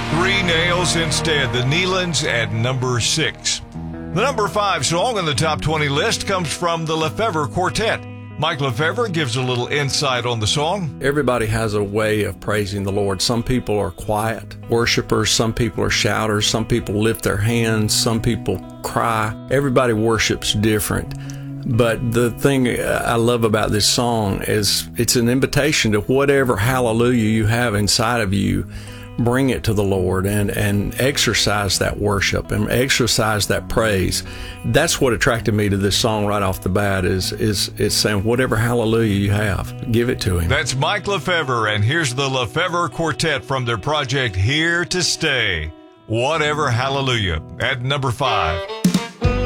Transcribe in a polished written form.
Three Nails instead. The Neelands at number 6. The number 5 song on the top 20 list comes from the Lefevre Quartet. Mike Lefevre gives a little insight on the song. Everybody has a way of praising the Lord. Some people are quiet worshipers, some people are shouters, some people lift their hands, some people cry. Everybody worships different. But the thing I love about this song is it's an invitation to whatever hallelujah you have inside of you. Bring it to the Lord and exercise that worship and exercise that praise. That's what attracted me to this song right off the bat is saying whatever hallelujah you have, give it to Him. That's Mike Lefevre, and here's the Lefevre Quartet from their project Here to Stay. Whatever hallelujah at number 5.